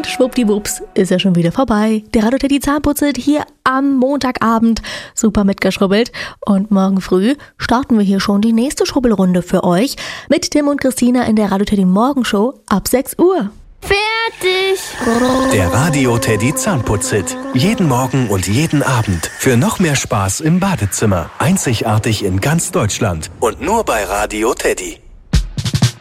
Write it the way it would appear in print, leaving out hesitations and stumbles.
schwuppdiwupps ist ja schon wieder vorbei. Der Radio Teddy Zahnputzelt hier am Montagabend. Super mitgeschrubbelt. Und morgen früh starten wir hier schon die nächste Schrubbelrunde für euch mit Tim und Christina in der Radio Teddy Morgenshow ab 6 Uhr. Fertig! Der Radio Teddy Zahnputzhit. Jeden Morgen und jeden Abend. Für noch mehr Spaß im Badezimmer. Einzigartig in ganz Deutschland. Und nur bei Radio Teddy.